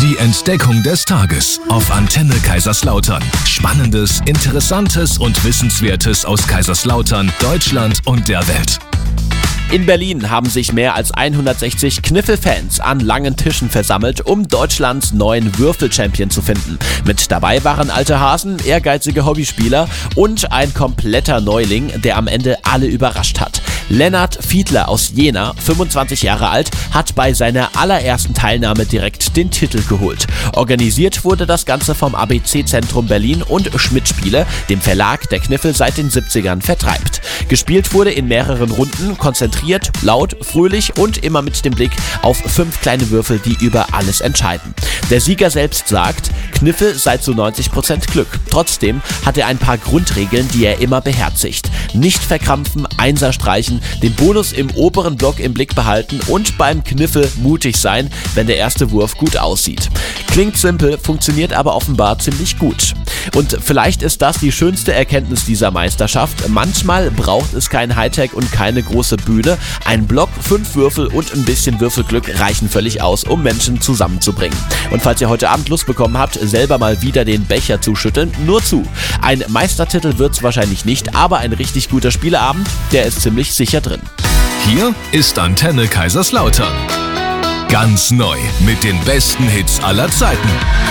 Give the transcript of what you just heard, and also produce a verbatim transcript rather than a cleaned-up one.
Die Entdeckung des Tages auf Antenne Kaiserslautern. Spannendes, Interessantes und Wissenswertes aus Kaiserslautern, Deutschland und der Welt. In Berlin haben sich mehr als hundertsechzig Kniffelfans an langen Tischen versammelt, um Deutschlands neuen Würfel-Champion zu finden. Mit dabei waren alte Hasen, ehrgeizige Hobbyspieler und ein kompletter Neuling, der am Ende alle überrascht hat. Lennart Fiedler aus Jena, fünfundzwanzig Jahre alt, hat bei seiner allerersten Teilnahme direkt den Titel geholt. Organisiert wurde das Ganze vom A B C-Zentrum Berlin und Schmidt Spiele, dem Verlag, der Kniffel seit den siebzigern vertreibt. Gespielt wurde in mehreren Runden, konzentriert, laut, fröhlich und immer mit dem Blick auf fünf kleine Würfel, die über alles entscheiden. Der Sieger selbst sagt, Kniffel sei zu neunzig Prozent Glück. Trotzdem hat er ein paar Grundregeln, die er immer beherzigt. Nicht verkrampfen, Einser streichen, den Bonus im oberen Block im Blick behalten und beim Kniffel mutig sein, wenn der erste Wurf gut aussieht. Klingt simpel, funktioniert aber offenbar ziemlich gut. Und vielleicht ist das die schönste Erkenntnis dieser Meisterschaft. Manchmal braucht es kein Hightech und keine große Bühne. Ein Block, fünf Würfel und ein bisschen Würfelglück reichen völlig aus, um Menschen zusammenzubringen. Und falls ihr heute Abend Lust bekommen habt, selber mal wieder den Becher zu schütteln, nur zu. Ein Meistertitel wird's wahrscheinlich nicht, aber ein richtig guter Spieleabend, der ist ziemlich sicher drin. Hier ist Antenne Kaiserslautern. Ganz neu mit den besten Hits aller Zeiten.